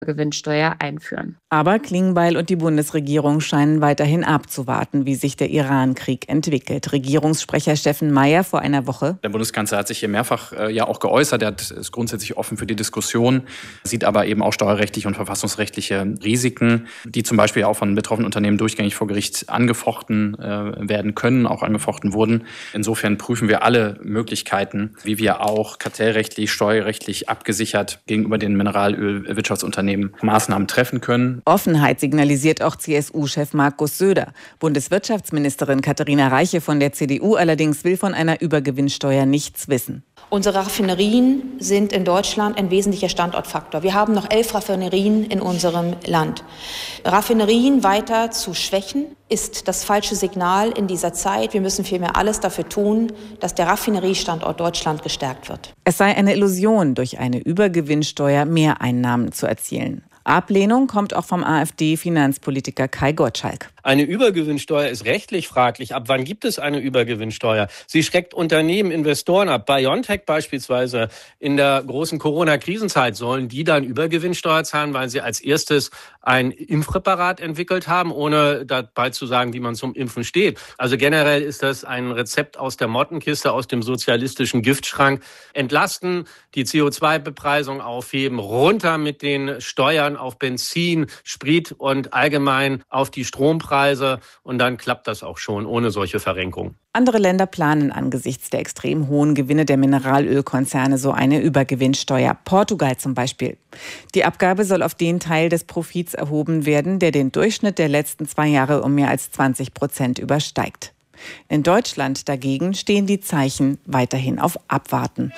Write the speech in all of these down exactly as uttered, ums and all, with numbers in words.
Gewinnsteuer einführen. Aber Klingbeil und die Bundesregierung scheinen weiterhin abzuwarten, wie sich der Iran-Krieg entwickelt. Regierungssprecher Steffen Mayer vor einer Woche. Der Bundeskanzler hat sich hier mehrfach äh, ja auch geäußert. Er hat, ist grundsätzlich offen für die Diskussion, sieht aber eben auch steuerrechtliche und verfassungsrechtliche Risiken, die zum Beispiel auch von betroffenen Unternehmen durchgängig vor Gericht angefochten äh, werden können, auch angefochten wurden. Insofern prüfen wir alle Möglichkeiten, wie wir auch kartellrechtlich, steuerrechtlich abgesichert gegenüber den Mineralölwirtschaftsunternehmen Maßnahmen treffen können. Offenheit signalisiert auch C S U-Chef Markus Söder. Bundeswirtschaftsministerin Katharina Reiche von der C D U allerdings will von einer Übergewinnsteuer nichts wissen. Unsere Raffinerien sind in Deutschland ein wesentlicher Standortfaktor. Wir haben noch elf Raffinerien in unserem Land. Raffinerien weiter zu schwächen, ist das falsche Signal in dieser Zeit. Wir müssen vielmehr alles dafür tun, dass der Raffineriestandort Deutschland gestärkt wird. Es sei eine Illusion, durch eine Übergewinnsteuer Mehreinnahmen zu erzielen. Ablehnung kommt auch vom AfD-Finanzpolitiker Kai Gottschalk. Eine Übergewinnsteuer ist rechtlich fraglich. Ab wann gibt es eine Übergewinnsteuer? Sie schreckt Unternehmen, Investoren ab. BioNTech beispielsweise in der großen Corona-Krisenzeit, sollen die dann Übergewinnsteuer zahlen, weil sie als erstes ein Impfpräparat entwickelt haben, ohne dabei zu sagen, wie man zum Impfen steht. Also generell ist das ein Rezept aus der Mottenkiste, aus dem sozialistischen Giftschrank. Entlasten, die C O zwei Bepreisung aufheben, runter mit den Steuern auf Benzin, Sprit und allgemein auf die Strompreise. Und dann klappt das auch schon ohne solche Verrenkung. Andere Länder planen angesichts der extrem hohen Gewinne der Mineralölkonzerne so eine Übergewinnsteuer. Portugal zum Beispiel. Die Abgabe soll auf den Teil des Profits erhoben werden, der den Durchschnitt der letzten zwei Jahre um mehr als zwanzig Prozent übersteigt. In Deutschland dagegen stehen die Zeichen weiterhin auf Abwarten.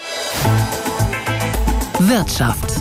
Wirtschaft.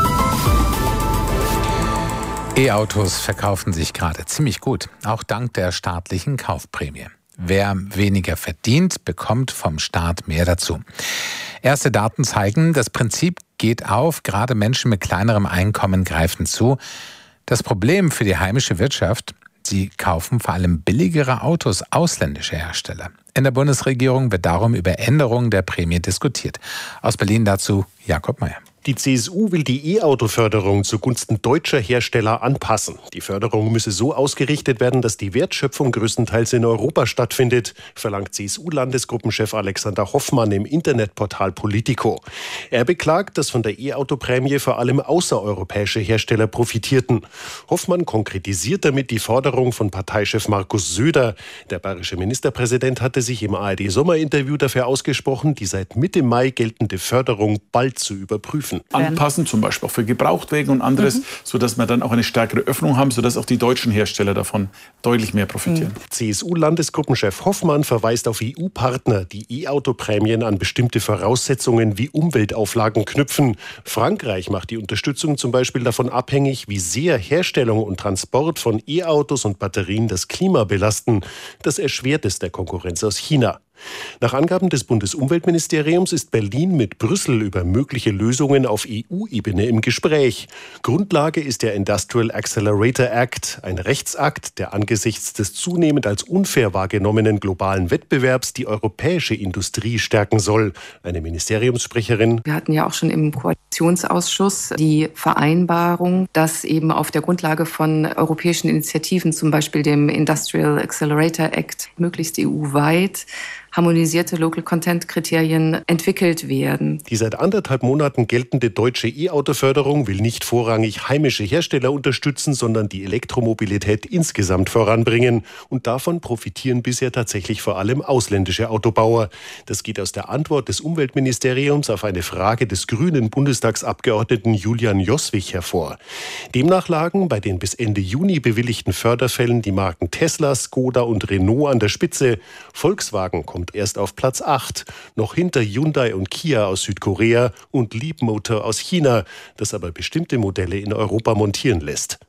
E-Autos verkaufen sich gerade ziemlich gut, auch dank der staatlichen Kaufprämie. Wer weniger verdient, bekommt vom Staat mehr dazu. Erste Daten zeigen, das Prinzip geht auf, gerade Menschen mit kleinerem Einkommen greifen zu. Das Problem für die heimische Wirtschaft: sie kaufen vor allem billigere Autos ausländischer Hersteller. In der Bundesregierung wird darum über Änderungen der Prämie diskutiert. Aus Berlin dazu Jakob Mayer. Die C S U will die E-Auto-Förderung zugunsten deutscher Hersteller anpassen. Die Förderung müsse so ausgerichtet werden, dass die Wertschöpfung größtenteils in Europa stattfindet, verlangt C S U-Landesgruppenchef Alexander Hoffmann im Internetportal Politico. Er beklagt, dass von der E-Auto-Prämie vor allem außereuropäische Hersteller profitierten. Hoffmann konkretisiert damit die Forderung von Parteichef Markus Söder. Der bayerische Ministerpräsident hatte sich im A R D-Sommerinterview dafür ausgesprochen, die seit Mitte Mai geltende Förderung bald zu überprüfen. Anpassen, zum Beispiel auch für Gebrauchtwagen und anderes, mhm. sodass wir dann auch eine stärkere Öffnung haben, sodass auch die deutschen Hersteller davon deutlich mehr profitieren. Mhm. C S U-Landesgruppenchef Hoffmann verweist auf E U-Partner, die E-Auto-Prämien an bestimmte Voraussetzungen wie Umweltauflagen knüpfen. Frankreich macht die Unterstützung zum Beispiel davon abhängig, wie sehr Herstellung und Transport von E-Autos und Batterien das Klima belasten. Das erschwert es der Konkurrenz aus China. Nach Angaben des Bundesumweltministeriums ist Berlin mit Brüssel über mögliche Lösungen auf E U-Ebene im Gespräch. Grundlage ist der Industrial Accelerator Act, ein Rechtsakt, der angesichts des zunehmend als unfair wahrgenommenen globalen Wettbewerbs die europäische Industrie stärken soll. Eine Ministeriumssprecherin: Wir hatten ja auch schon im Koalitionsausschuss die Vereinbarung, dass eben auf der Grundlage von europäischen Initiativen, zum Beispiel dem Industrial Accelerator Act, möglichst E U-weit harmonisierte Local-Content-Kriterien entwickelt werden. Die seit anderthalb Monaten geltende deutsche E-Auto-Förderung will nicht vorrangig heimische Hersteller unterstützen, sondern die Elektromobilität insgesamt voranbringen. Und davon profitieren bisher tatsächlich vor allem ausländische Autobauer. Das geht aus der Antwort des Umweltministeriums auf eine Frage des grünen Bundestagsabgeordneten Julian Joswig hervor. Demnach lagen bei den bis Ende Juni bewilligten Förderfällen die Marken Tesla, Skoda und Renault an der Spitze. Volkswagen kommt erst auf Platz acht, noch hinter Hyundai und Kia aus Südkorea und Leapmotor aus China, das aber bestimmte Modelle in Europa montieren lässt.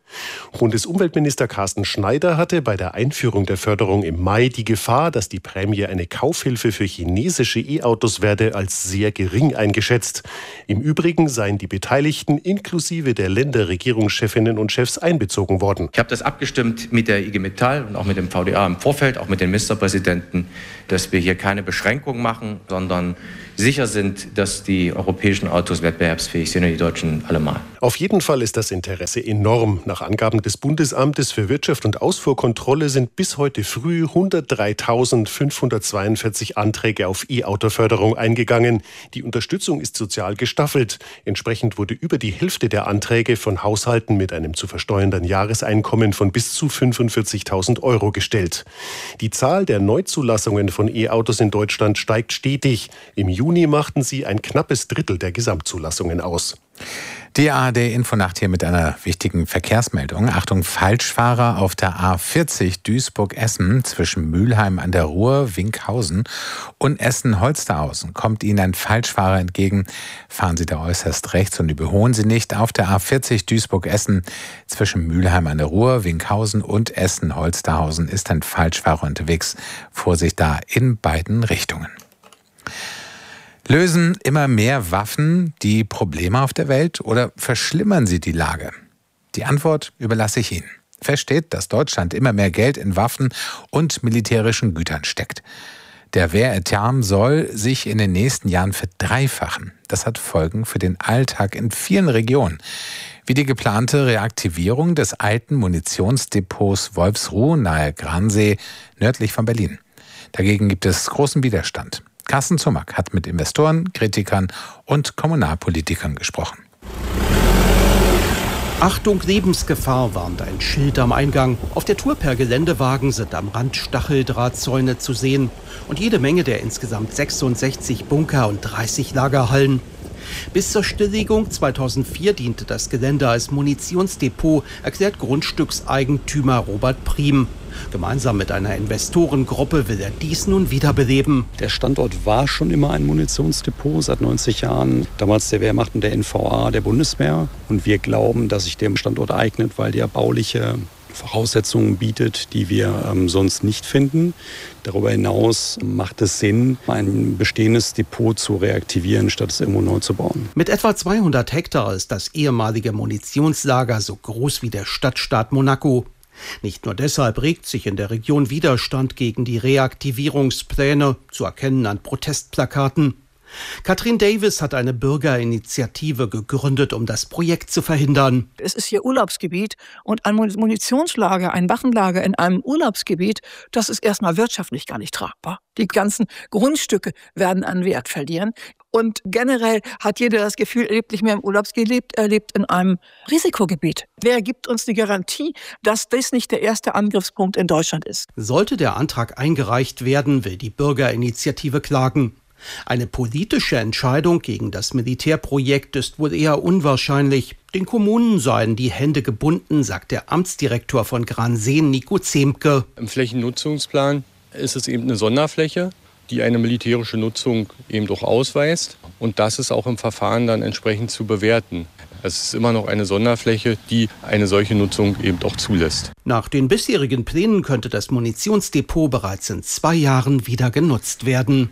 Bundesumweltminister Carsten Schneider hatte bei der Einführung der Förderung im Mai die Gefahr, dass die Prämie eine Kaufhilfe für chinesische E-Autos werde, als sehr gering eingeschätzt. Im Übrigen seien die Beteiligten inklusive der Länderregierungschefinnen und Chefs einbezogen worden. Ich habe das abgestimmt mit der I G Metall und auch mit dem V D A im Vorfeld, auch mit den Ministerpräsidenten, dass wir hier keine Beschränkung machen, sondern sicher sind, dass die europäischen Autos wettbewerbsfähig sind und die deutschen allemal. Auf jeden Fall ist das Interesse enorm. Nach Angaben des Bundesamtes für Wirtschaft und Ausfuhrkontrolle sind bis heute früh hundertdreitausendfünfhundertzweiundvierzig Anträge auf E-Auto-Förderung eingegangen. Die Unterstützung ist sozial gestaffelt. Entsprechend wurde über die Hälfte der Anträge von Haushalten mit einem zu versteuernden Jahreseinkommen von bis zu fünfundvierzigtausend Euro gestellt. Die Zahl der Neuzulassungen von E-Autos in Deutschland steigt stetig. Im Juni Juni machten sie ein knappes Drittel der Gesamtzulassungen aus. Die A R D-Infonacht hier mit einer wichtigen Verkehrsmeldung. Achtung, Falschfahrer auf der A vierzig Duisburg-Essen zwischen Mülheim an der Ruhr, Winkhausen und Essen-Holsterhausen. Kommt Ihnen ein Falschfahrer entgegen, fahren Sie da äußerst rechts und überholen Sie nicht. Auf der A vierzig Duisburg-Essen zwischen Mülheim an der Ruhr, Winkhausen und Essen-Holsterhausen ist ein Falschfahrer unterwegs. Vorsicht da in beiden Richtungen. Lösen immer mehr Waffen die Probleme auf der Welt oder verschlimmern sie die Lage? Die Antwort überlasse ich Ihnen. Fest steht, dass Deutschland immer mehr Geld in Waffen und militärischen Gütern steckt. Der Wehretat soll sich in den nächsten Jahren verdreifachen. Das hat Folgen für den Alltag in vielen Regionen, wie die geplante Reaktivierung des alten Munitionsdepots Wolfsruh nahe Gransee nördlich von Berlin. Dagegen gibt es großen Widerstand. Carsten Zumack hat mit Investoren, Kritikern und Kommunalpolitikern gesprochen. Achtung, Lebensgefahr, warnt ein Schild am Eingang. Auf der Tour per Geländewagen sind am Rand Stacheldrahtzäune zu sehen und jede Menge der insgesamt sechsundsechzig Bunker und dreißig Lagerhallen. Bis zur Stilllegung zweitausendvier diente das Gelände als Munitionsdepot, erklärt Grundstückseigentümer Robert Priem. Gemeinsam mit einer Investorengruppe will er dies nun wiederbeleben. Der Standort war schon immer ein Munitionsdepot seit neunzig Jahren. Damals der Wehrmacht und der N V A der Bundeswehr. Und wir glauben, dass sich der Standort eignet, weil der bauliche Voraussetzungen bietet, die wir ähm, sonst nicht finden. Darüber hinaus macht es Sinn, ein bestehendes Depot zu reaktivieren, statt es irgendwo neu zu bauen. Mit etwa zweihundert Hektar ist das ehemalige Munitionslager so groß wie der Stadtstaat Monaco. Nicht nur deshalb regt sich in der Region Widerstand gegen die Reaktivierungspläne, zu erkennen an Protestplakaten. Katrin Davis hat eine Bürgerinitiative gegründet, um das Projekt zu verhindern. Es ist hier Urlaubsgebiet und ein Munitionslager, ein Waffenlager in einem Urlaubsgebiet, das ist erstmal wirtschaftlich gar nicht tragbar. Die ganzen Grundstücke werden an Wert verlieren. Und generell hat jeder das Gefühl, er lebt nicht mehr im Urlaubsgebiet, er lebt in einem Risikogebiet. Wer gibt uns die Garantie, dass das nicht der erste Angriffspunkt in Deutschland ist? Sollte der Antrag eingereicht werden, will die Bürgerinitiative klagen. Eine politische Entscheidung gegen das Militärprojekt ist wohl eher unwahrscheinlich. Den Kommunen seien die Hände gebunden, sagt der Amtsdirektor von Gransee, Nico Zemke. Im Flächennutzungsplan ist es eben eine Sonderfläche, die eine militärische Nutzung eben doch ausweist. Und das ist auch im Verfahren dann entsprechend zu bewerten. Es ist immer noch eine Sonderfläche, die eine solche Nutzung eben doch zulässt. Nach den bisherigen Plänen könnte das Munitionsdepot bereits in zwei Jahren wieder genutzt werden.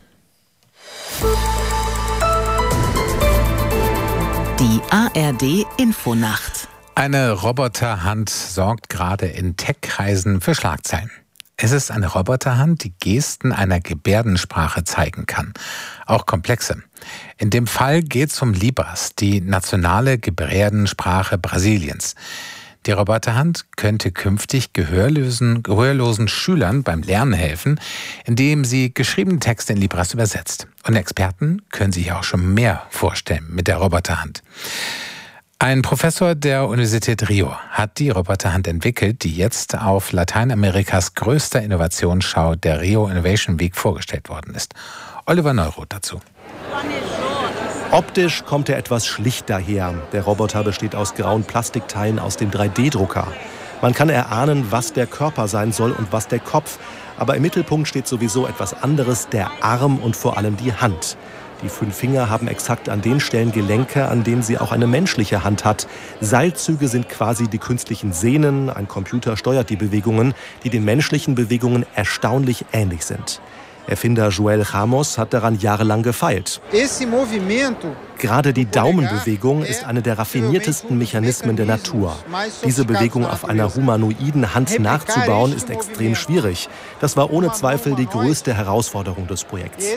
Die A R D-Infonacht. Eine Roboterhand sorgt gerade in Tech-Kreisen für Schlagzeilen. Es ist eine Roboterhand, die Gesten einer Gebärdensprache zeigen kann, auch komplexe. In dem Fall geht es um Libras, die nationale Gebärdensprache Brasiliens. Die Roboterhand könnte künftig gehörlosen, gehörlosen Schülern beim Lernen helfen, indem sie geschriebene Texte in Libras übersetzt. Und Experten können sich auch schon mehr vorstellen mit der Roboterhand. Ein Professor der Universität Rio hat die Roboterhand entwickelt, die jetzt auf Lateinamerikas größter Innovationsschau, der Rio Innovation Week, vorgestellt worden ist. Oliver Neuroth dazu. Optisch kommt er etwas schlicht daher. Der Roboter besteht aus grauen Plastikteilen aus dem drei D Drucker. Man kann erahnen, was der Körper sein soll und was der Kopf. Aber im Mittelpunkt steht sowieso etwas anderes, der Arm und vor allem die Hand. Die fünf Finger haben exakt an den Stellen Gelenke, an denen sie auch eine menschliche Hand hat. Seilzüge sind quasi die künstlichen Sehnen. Ein Computer steuert die Bewegungen, die den menschlichen Bewegungen erstaunlich ähnlich sind. Erfinder Joel Ramos hat daran jahrelang gefeilt. Gerade die Daumenbewegung ist eine der raffiniertesten Mechanismen der Natur. Diese Bewegung auf einer humanoiden Hand nachzubauen, ist extrem schwierig. Das war ohne Zweifel die größte Herausforderung des Projekts.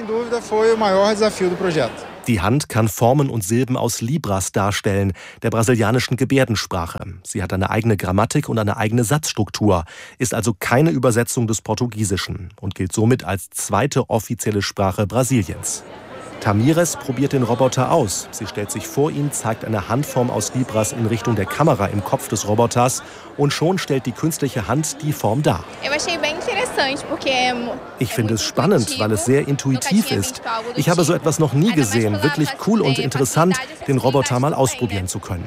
Die Hand kann Formen und Silben aus Libras darstellen, der brasilianischen Gebärdensprache. Sie hat eine eigene Grammatik und eine eigene Satzstruktur, ist also keine Übersetzung des Portugiesischen und gilt somit als zweite offizielle Sprache Brasiliens. Tamires probiert den Roboter aus. Sie stellt sich vor ihn, zeigt eine Handform aus Libras in Richtung der Kamera im Kopf des Roboters und schon stellt die künstliche Hand die Form dar. Ich finde es spannend, weil es sehr intuitiv ist. Ich habe so etwas noch nie gesehen. Wirklich cool und interessant, den Roboter mal ausprobieren zu können.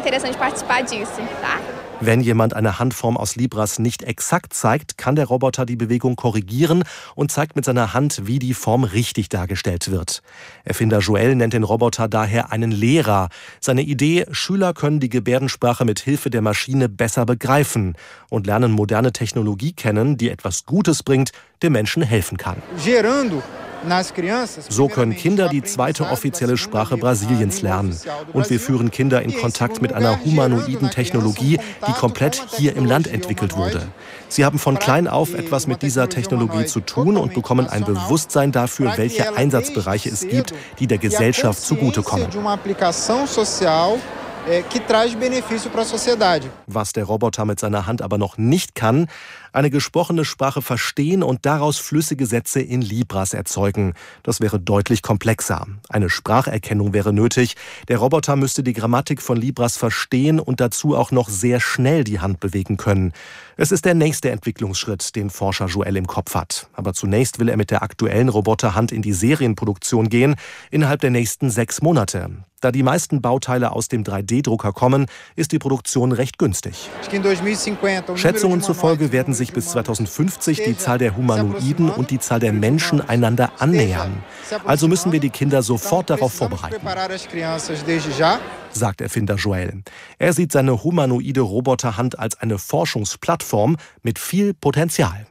Wenn jemand eine Handform aus Libras nicht exakt zeigt, kann der Roboter die Bewegung korrigieren und zeigt mit seiner Hand, wie die Form richtig dargestellt wird. Erfinder Joel nennt den Roboter daher einen Lehrer. Seine Idee, Schüler können die Gebärdensprache mit Hilfe der Maschine besser begreifen und lernen moderne Technologie kennen, die etwas Gutes bringt, dem Menschen helfen kann. So können Kinder die zweite offizielle Sprache Brasiliens lernen. Und wir führen Kinder in Kontakt mit einer humanoiden Technologie, die komplett hier im Land entwickelt wurde. Sie haben von klein auf etwas mit dieser Technologie zu tun und bekommen ein Bewusstsein dafür, welche Einsatzbereiche es gibt, die der Gesellschaft zugutekommen. Was der Roboter mit seiner Hand aber noch nicht kann, eine gesprochene Sprache verstehen und daraus flüssige Sätze in Libras erzeugen. Das wäre deutlich komplexer. Eine Spracherkennung wäre nötig. Der Roboter müsste die Grammatik von Libras verstehen und dazu auch noch sehr schnell die Hand bewegen können. Es ist der nächste Entwicklungsschritt, den Forscher Joel im Kopf hat. Aber zunächst will er mit der aktuellen Roboterhand in die Serienproduktion gehen, innerhalb der nächsten sechs Monate. Da die meisten Bauteile aus dem drei D Drucker kommen, ist die Produktion recht günstig. Schätzungen zufolge werden sich bis zweitausendfünfzig die Zahl der Humanoiden und die Zahl der Menschen einander annähern. Also müssen wir die Kinder sofort darauf vorbereiten, sagt Erfinder Joel. Er sieht seine humanoide Roboterhand als eine Forschungsplattform mit viel Potenzial.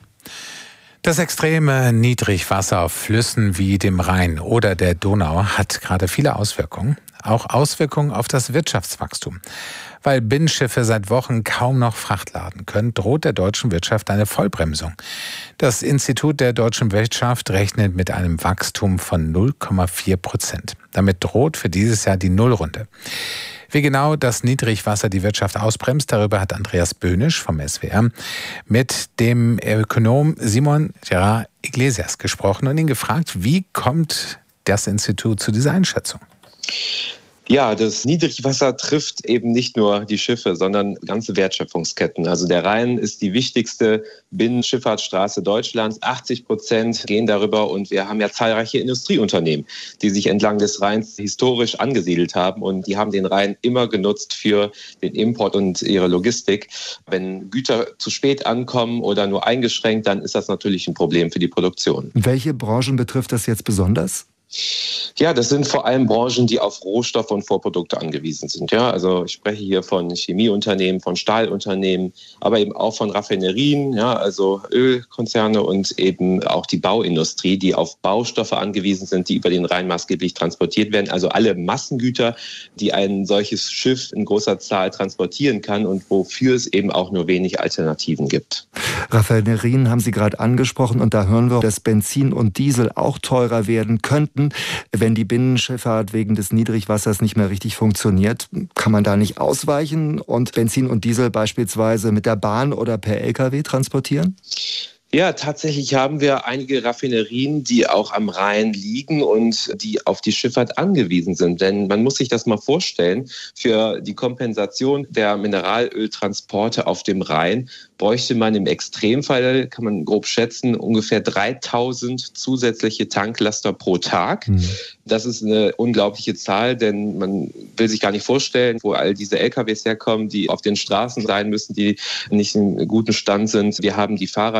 Das extreme Niedrigwasser auf Flüssen wie dem Rhein oder der Donau hat gerade viele Auswirkungen. Auch Auswirkungen auf das Wirtschaftswachstum. Weil Binnenschiffe seit Wochen kaum noch Fracht laden können, droht der deutschen Wirtschaft eine Vollbremsung. Das Institut der deutschen Wirtschaft rechnet mit einem Wachstum von null Komma vier Prozent. Damit droht für dieses Jahr die Nullrunde. Wie genau das Niedrigwasser die Wirtschaft ausbremst, darüber hat Andreas Böhnisch vom S W R mit dem Ökonom Simon Gerard Iglesias gesprochen und ihn gefragt, wie kommt das Institut zu dieser Einschätzung? Ja, das Niedrigwasser trifft eben nicht nur die Schiffe, sondern ganze Wertschöpfungsketten. Also der Rhein ist die wichtigste Binnenschifffahrtsstraße Deutschlands. achtzig Prozent gehen darüber und wir haben ja zahlreiche Industrieunternehmen, die sich entlang des Rheins historisch angesiedelt haben und die haben den Rhein immer genutzt für den Import und ihre Logistik. Wenn Güter zu spät ankommen oder nur eingeschränkt, dann ist das natürlich ein Problem für die Produktion. Welche Branchen betrifft das jetzt besonders? Ja, das sind vor allem Branchen, die auf Rohstoffe und Vorprodukte angewiesen sind. Ja, also ich spreche hier von Chemieunternehmen, von Stahlunternehmen, aber eben auch von Raffinerien, ja, also Ölkonzerne und eben auch die Bauindustrie, die auf Baustoffe angewiesen sind, die über den Rhein maßgeblich transportiert werden. Also alle Massengüter, die ein solches Schiff in großer Zahl transportieren kann und wofür es eben auch nur wenig Alternativen gibt. Raffinerien haben Sie gerade angesprochen und da hören wir, dass Benzin und Diesel auch teurer werden könnten. Wenn die Binnenschifffahrt wegen des Niedrigwassers nicht mehr richtig funktioniert, kann man da nicht ausweichen und Benzin und Diesel beispielsweise mit der Bahn oder per L K W transportieren? Ja, tatsächlich haben wir einige Raffinerien, die auch am Rhein liegen und die auf die Schifffahrt angewiesen sind. Denn man muss sich das mal vorstellen, für die Kompensation der Mineralöltransporte auf dem Rhein bräuchte man im Extremfall, kann man grob schätzen, ungefähr dreitausend zusätzliche Tanklaster pro Tag. Mhm. Das ist eine unglaubliche Zahl, denn man will sich gar nicht vorstellen, wo all diese L K Ws herkommen, die auf den Straßen sein müssen, die nicht in gutem Stand sind. Wir haben die Fahrer nicht.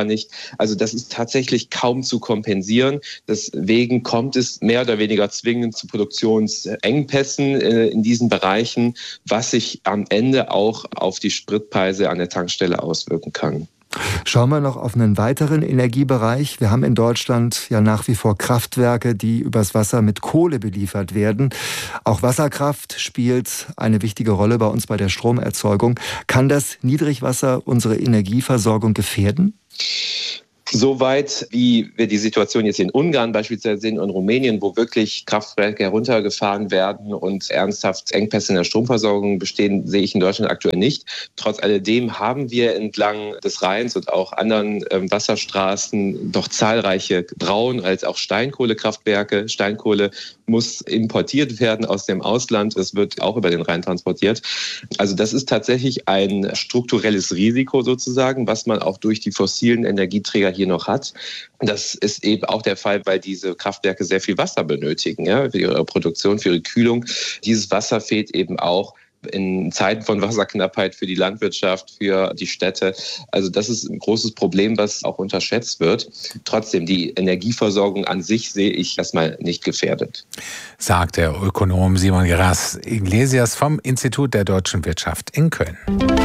Also das ist tatsächlich kaum zu kompensieren. Deswegen kommt es mehr oder weniger zwingend zu Produktionsengpässen in diesen Bereichen, was sich am Ende auch auf die Spritpreise an der Tankstelle auswirken kann. Schauen wir noch auf einen weiteren Energiebereich. Wir haben in Deutschland ja nach wie vor Kraftwerke, die übers Wasser mit Kohle beliefert werden. Auch Wasserkraft spielt eine wichtige Rolle bei uns bei der Stromerzeugung. Kann das Niedrigwasser unsere Energieversorgung gefährden? Soweit, wie wir die Situation jetzt in Ungarn beispielsweise sehen und Rumänien, wo wirklich Kraftwerke heruntergefahren werden und ernsthaft Engpässe in der Stromversorgung bestehen, sehe ich in Deutschland aktuell nicht. Trotz alledem haben wir entlang des Rheins und auch anderen ähm, Wasserstraßen doch zahlreiche Braun- als auch Steinkohlekraftwerke. Steinkohle muss importiert werden aus dem Ausland. Es wird auch über den Rhein transportiert. Also das ist tatsächlich ein strukturelles Risiko sozusagen, was man auch durch die fossilen Energieträger hier noch hat. Das ist eben auch der Fall, weil diese Kraftwerke sehr viel Wasser benötigen, ja, für ihre Produktion, für ihre Kühlung. Dieses Wasser fehlt eben auch in Zeiten von Wasserknappheit für die Landwirtschaft, für die Städte. Also das ist ein großes Problem, was auch unterschätzt wird. Trotzdem, die Energieversorgung an sich sehe ich erstmal nicht gefährdet. Sagt der Ökonom Simon Geras Iglesias vom Institut der Deutschen Wirtschaft in Köln.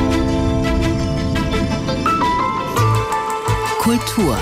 Kultur.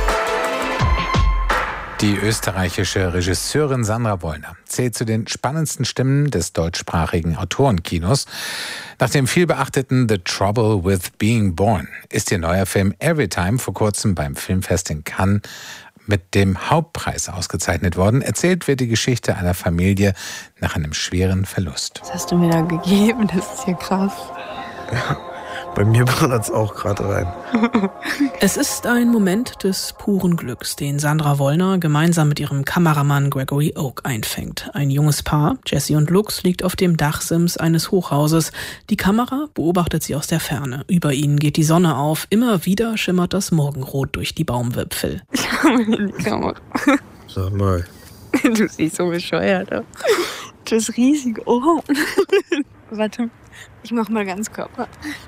Die österreichische Regisseurin Sandra Wollner zählt zu den spannendsten Stimmen des deutschsprachigen Autorenkinos. Nach dem vielbeachteten The Trouble with Being Born ist ihr neuer Film Everytime vor kurzem beim Filmfest in Cannes mit dem Hauptpreis ausgezeichnet worden. Erzählt wird die Geschichte einer Familie nach einem schweren Verlust. Was hast du mir da gegeben? Das ist ja krass. Ja. Bei mir ballert es auch gerade rein. Es ist ein Moment des puren Glücks, den Sandra Wollner gemeinsam mit ihrem Kameramann Gregory Oak einfängt. Ein junges Paar, Jessie und Lux, liegt auf dem Dachsims eines Hochhauses. Die Kamera beobachtet sie aus der Ferne. Über ihnen geht die Sonne auf. Immer wieder schimmert das Morgenrot durch die Baumwipfel. Schau mal in die Kamera. Sag mal. Du siehst so bescheuert aus. Das riesige Ohr. Warte, ich mach mal ganz Körper.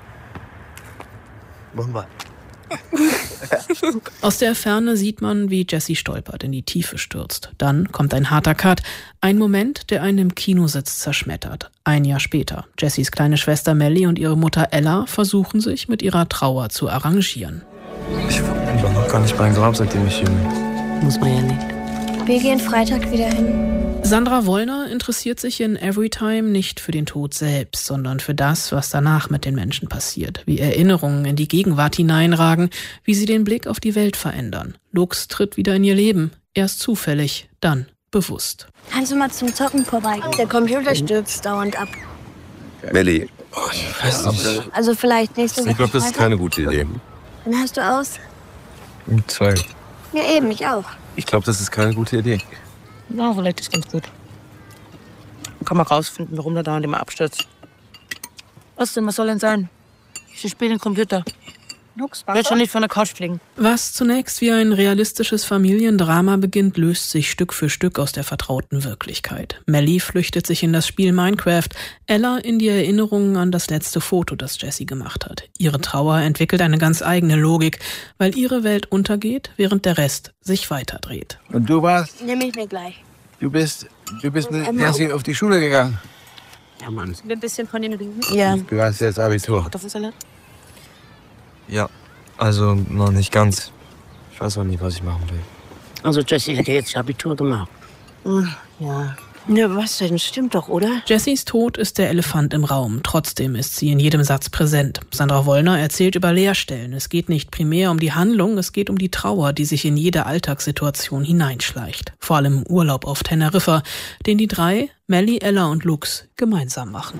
Aus der Ferne sieht man, wie Jessie stolpert, in die Tiefe stürzt. Dann kommt ein harter Cut. Ein Moment, der einen im Kinositz zerschmettert. Ein Jahr später. Jessies kleine Schwester Melly und ihre Mutter Ella versuchen sich mit ihrer Trauer zu arrangieren. Ich war noch gar nicht beim Grab, seitdem ich hier bin. Muss man ja nicht. Wir gehen Freitag wieder hin. Sandra Wollner interessiert sich in Everytime nicht für den Tod selbst, sondern für das, was danach mit den Menschen passiert. Wie Erinnerungen in die Gegenwart hineinragen, wie sie den Blick auf die Welt verändern. Lux tritt wieder in ihr Leben. Erst zufällig, dann bewusst. Kannst du mal zum Zocken vorbei? Der Computer stürzt dauernd ab. Melli. Oh, ich weiß nicht. Also vielleicht nächste Woche. Ich glaube, das ist keine gute Idee. Wann hast du aus? Um zwei. Ja eben, ich auch. Ich glaube, das ist keine gute Idee. Ja, vielleicht ist ganz gut. Dann kann man rausfinden, warum der da immer abstürzt. Was denn, was soll denn sein? Ich spiele den Computer. Lux, will schon nicht von der Couch fliegen. Was zunächst wie ein realistisches Familiendrama beginnt, löst sich Stück für Stück aus der vertrauten Wirklichkeit. Melly flüchtet sich in das Spiel Minecraft, Ella in die Erinnerungen an das letzte Foto, das Jessie gemacht hat. Ihre Trauer entwickelt eine ganz eigene Logik, weil ihre Welt untergeht, während der Rest sich weiterdreht. Und du warst? Nehme ich mir gleich. Du bist, du bist mit Jessie auf die Schule gegangen? Ja, Mann. Ein bisschen von den Rüben. Ja. Du hast jetzt Abitur. Kartoffelsalat? Ja, also noch nicht ganz. Ich weiß auch nicht, was ich machen will. Also Jessie hat ja jetzt Abitur gemacht. Ja. Ja, was denn? Stimmt doch, oder? Jessies Tod ist der Elefant im Raum. Trotzdem ist sie in jedem Satz präsent. Sandra Wollner erzählt über Leerstellen. Es geht nicht primär um die Handlung, es geht um die Trauer, die sich in jede Alltagssituation hineinschleicht. Vor allem im Urlaub auf Teneriffa, den die drei, Melly, Ella und Lux, gemeinsam machen.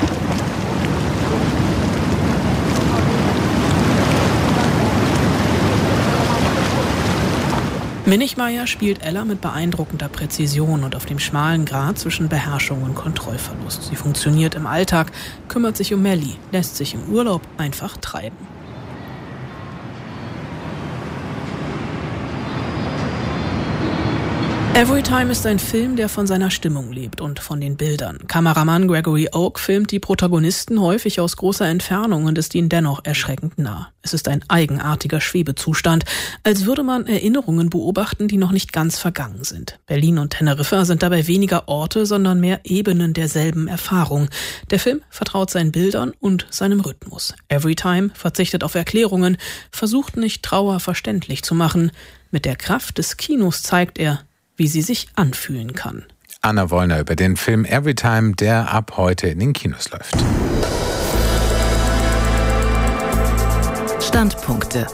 Minichmeier spielt Ella mit beeindruckender Präzision und auf dem schmalen Grat zwischen Beherrschung und Kontrollverlust. Sie funktioniert im Alltag, kümmert sich um Melly, lässt sich im Urlaub einfach treiben. Everytime ist ein Film, der von seiner Stimmung lebt und von den Bildern. Kameramann Gregory Oak filmt die Protagonisten häufig aus großer Entfernung und ist ihnen dennoch erschreckend nah. Es ist ein eigenartiger Schwebezustand, als würde man Erinnerungen beobachten, die noch nicht ganz vergangen sind. Berlin und Teneriffa sind dabei weniger Orte, sondern mehr Ebenen derselben Erfahrung. Der Film vertraut seinen Bildern und seinem Rhythmus. Everytime verzichtet auf Erklärungen, versucht nicht Trauer verständlich zu machen. Mit der Kraft des Kinos zeigt er, wie sie sich anfühlen kann. Anna Wollner über den Film Everytime, der ab heute in den Kinos läuft. Standpunkte.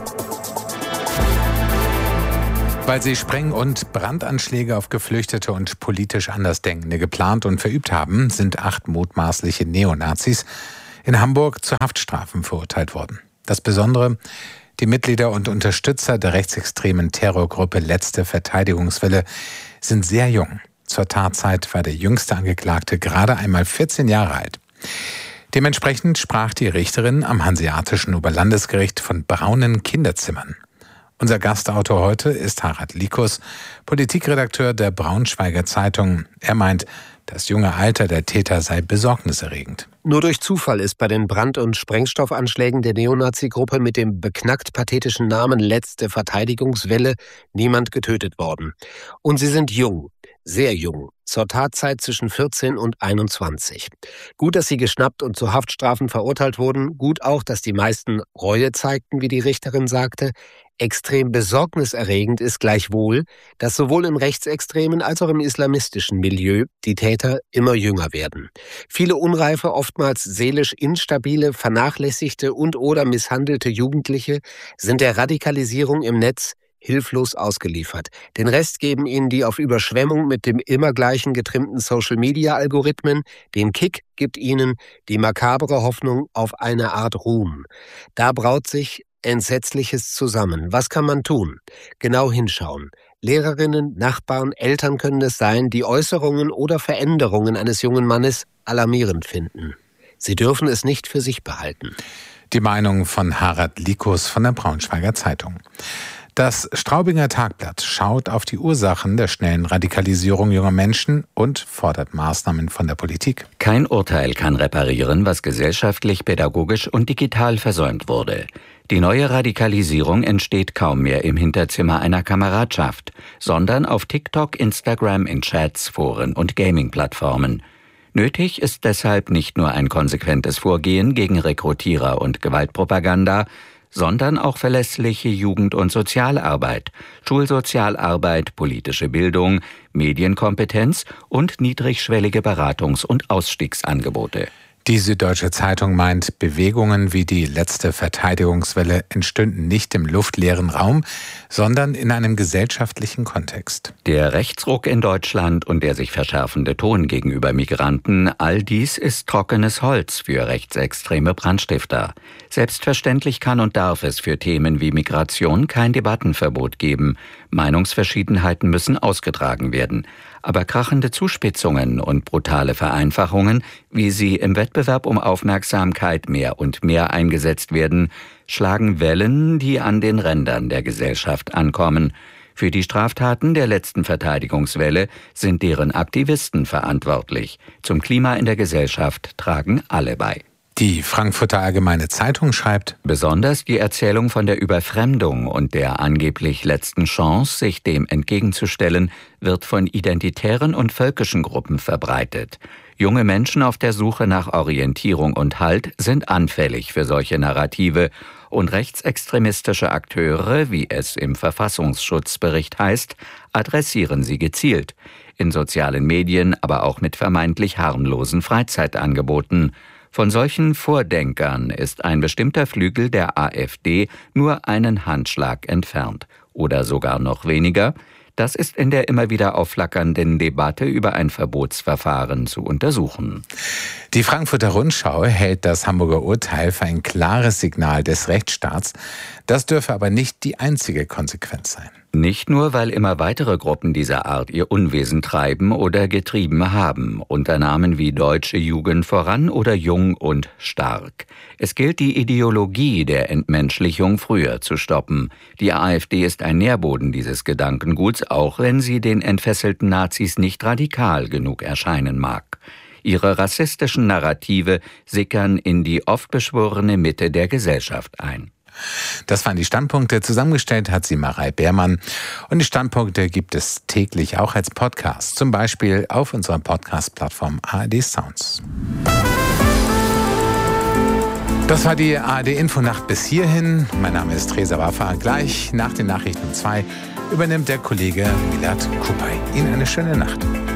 Weil sie Spreng- und Brandanschläge auf Geflüchtete und politisch Andersdenkende geplant und verübt haben, sind acht mutmaßliche Neonazis in Hamburg zu Haftstrafen verurteilt worden. Das Besondere: Die Mitglieder und Unterstützer der rechtsextremen Terrorgruppe Letzte Verteidigungswelle sind sehr jung. Zur Tatzeit war der jüngste Angeklagte gerade einmal vierzehn Jahre alt. Dementsprechend sprach die Richterin am Hanseatischen Oberlandesgericht von braunen Kinderzimmern. Unser Gastautor heute ist Harald Likus, Politikredakteur der Braunschweiger Zeitung. Er meint, das junge Alter der Täter sei besorgniserregend. Nur durch Zufall ist bei den Brand- und Sprengstoffanschlägen der Neonazi-Gruppe mit dem beknackt pathetischen Namen Letzte Verteidigungswelle niemand getötet worden. Und sie sind jung, sehr jung, zur Tatzeit zwischen vierzehn und einundzwanzig. Gut, dass sie geschnappt und zu Haftstrafen verurteilt wurden. Gut auch, dass die meisten Reue zeigten, wie die Richterin sagte. Extrem besorgniserregend ist gleichwohl, dass sowohl im rechtsextremen als auch im islamistischen Milieu die Täter immer jünger werden. Viele unreife, oftmals seelisch instabile, vernachlässigte und oder misshandelte Jugendliche sind der Radikalisierung im Netz hilflos ausgeliefert. Den Rest geben ihnen die auf Überschwemmung mit dem immer gleichen getrimmten Social-Media-Algorithmen. Den Kick gibt ihnen die makabere Hoffnung auf eine Art Ruhm. Da braut sich Entsetzliches zusammen. Was kann man tun? Genau hinschauen. Lehrerinnen, Nachbarn, Eltern können es sein, die Äußerungen oder Veränderungen eines jungen Mannes alarmierend finden. Sie dürfen es nicht für sich behalten. Die Meinung von Harald Likus von der Braunschweiger Zeitung. Das Straubinger Tagblatt schaut auf die Ursachen der schnellen Radikalisierung junger Menschen und fordert Maßnahmen von der Politik. Kein Urteil kann reparieren, was gesellschaftlich, pädagogisch und digital versäumt wurde. Die neue Radikalisierung entsteht kaum mehr im Hinterzimmer einer Kameradschaft, sondern auf TikTok, Instagram, in Chats, Foren und Gaming-Plattformen. Nötig ist deshalb nicht nur ein konsequentes Vorgehen gegen Rekrutierer und Gewaltpropaganda, sondern auch verlässliche Jugend- und Sozialarbeit, Schulsozialarbeit, politische Bildung, Medienkompetenz und niedrigschwellige Beratungs- und Ausstiegsangebote. Die Süddeutsche Zeitung meint, Bewegungen wie die Letzte Verteidigungswelle entstünden nicht im luftleeren Raum, sondern in einem gesellschaftlichen Kontext. Der Rechtsruck in Deutschland und der sich verschärfende Ton gegenüber Migranten, all dies ist trockenes Holz für rechtsextreme Brandstifter. Selbstverständlich kann und darf es für Themen wie Migration kein Debattenverbot geben. Meinungsverschiedenheiten müssen ausgetragen werden. Aber krachende Zuspitzungen und brutale Vereinfachungen, wie sie im Wettbewerb um Aufmerksamkeit mehr und mehr eingesetzt werden, schlagen Wellen, die an den Rändern der Gesellschaft ankommen. Für die Straftaten der Letzten Verteidigungswelle sind deren Aktivisten verantwortlich. Zum Klima in der Gesellschaft tragen alle bei. Die Frankfurter Allgemeine Zeitung schreibt: Besonders die Erzählung von der Überfremdung und der angeblich letzten Chance, sich dem entgegenzustellen, wird von identitären und völkischen Gruppen verbreitet. Junge Menschen auf der Suche nach Orientierung und Halt sind anfällig für solche Narrative und rechtsextremistische Akteure, wie es im Verfassungsschutzbericht heißt, adressieren sie gezielt. In sozialen Medien, aber auch mit vermeintlich harmlosen Freizeitangeboten. Von solchen Vordenkern ist ein bestimmter Flügel der AfD nur einen Handschlag entfernt. Oder sogar noch weniger. Das ist in der immer wieder aufflackernden Debatte über ein Verbotsverfahren zu untersuchen. Die Frankfurter Rundschau hält das Hamburger Urteil für ein klares Signal des Rechtsstaats. Das dürfe aber nicht die einzige Konsequenz sein. Nicht nur, weil immer weitere Gruppen dieser Art ihr Unwesen treiben oder getrieben haben, unter Namen wie Deutsche Jugend voran oder Jung und Stark. Es gilt, die Ideologie der Entmenschlichung früher zu stoppen. Die AfD ist ein Nährboden dieses Gedankenguts, auch wenn sie den entfesselten Nazis nicht radikal genug erscheinen mag. Ihre rassistischen Narrative sickern in die oft beschworene Mitte der Gesellschaft ein. Das waren die Standpunkte. Zusammengestellt hat sie Marei Beermann. Und die Standpunkte gibt es täglich auch als Podcast. Zum Beispiel auf unserer Podcast-Plattform A R D Sounds. Das war die A R D-Infonacht bis hierhin. Mein Name ist Reza Waffa. Gleich nach den Nachrichten um zwei übernimmt der Kollege Milad Kupay. Ihnen eine schöne Nacht.